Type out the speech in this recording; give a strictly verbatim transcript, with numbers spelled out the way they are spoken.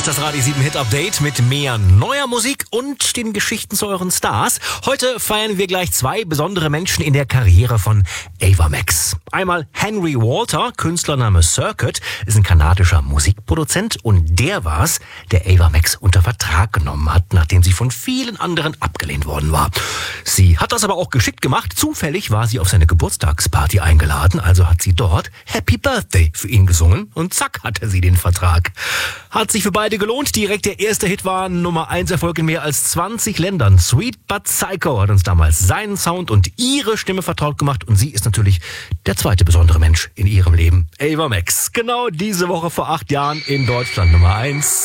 ist das Radio sieben Hit Update mit mehr neuer Musik und den Geschichten zu euren Stars. Heute feiern wir gleich zwei besondere Menschen in der Karriere von Ava Max. Einmal Henry Walter, Künstlername Circuit, ist ein kanadischer Musikproduzent und der war's, der Ava Max unter Vertrag genommen hat, nachdem sie von vielen anderen abgelehnt worden war. Sie hat das aber auch geschickt gemacht. Zufällig war sie auf seine Geburtstagsparty eingeladen, also hat sie dort Happy Birthday für ihn gesungen und zack hatte sie den Vertrag. Hat sich für beide gelohnt. Direkt der erste Hit war Nummer eins Erfolg in mehr als zwanzig Ländern. Sweet But Psycho hat uns damals seinen Sound und ihre Stimme vertraut gemacht und sie ist natürlich der zweite besondere Mensch in ihrem Leben. Ava Max. Genau diese Woche vor acht Jahren in Deutschland Nummer eins.